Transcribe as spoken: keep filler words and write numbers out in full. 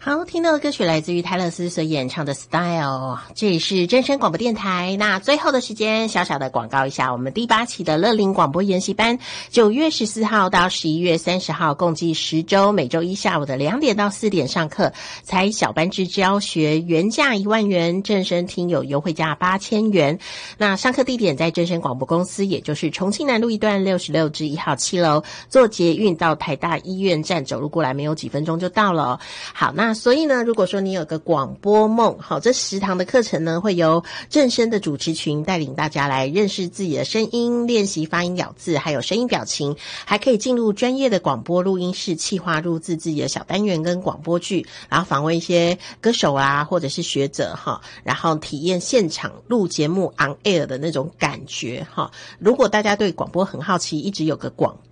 好，听到的歌曲来自于泰勒斯所演唱的 Style， 这里是真声广播电台。那最后的时间小小的广告一下，我们第八期的乐龄广播研习班九月十四号到十一月三十号共计十周，每周一下午的两点到四点上课，采小班制教学，原价一万元，正声听友优惠价八千元。那上课地点在真声广播公司，也就是重庆南路一段六十六至一号七楼，坐捷运到台大医院站走路过来没有几分钟就到了哦。好，那所以呢，如果说你有个广播梦，好，这十堂的课程呢，会由正声的主持群带领大家来认识自己的声音，练习发音咬字，还有声音表情，还可以进入专业的广播录音室，企划录制自己的小单元跟广播剧，然后访问一些歌手啊，或者是学者哈，然后体验现场录节目 on air 的那种感觉哈。如果大家对广播很好奇，一直有个广